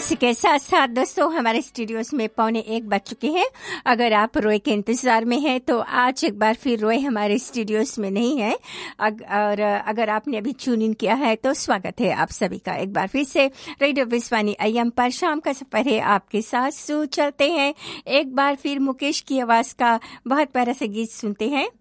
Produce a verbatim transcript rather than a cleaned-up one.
इसी के साथ साथ दोस्तों हमारे स्टूडियोज में पौने एक बज चुके हैं। अगर आप रोए के इंतजार में हैं तो आज एक बार फिर रोए हमारे स्टूडियोज में नहीं है। अग, और अगर आपने अभी ट्यून इन किया है तो स्वागत है आप सभी का एक बार फिर से रेडियो विश्वानी अय्यम पर। शाम का सफर है आपके साथ। सू चलते हैं एक बार फिर मुकेश की आवाज का बहुत प्यारा सा गीत सुनते हैं।